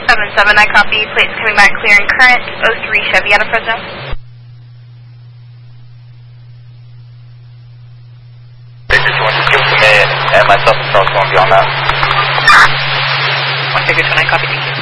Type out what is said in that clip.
7-7, I copy. Plates coming back clear and current. 03 Chevy out of Fresno. Baker 2, just give us a minute, and myself and Charles will be on that. 1 Baker 2, I copy, thank you.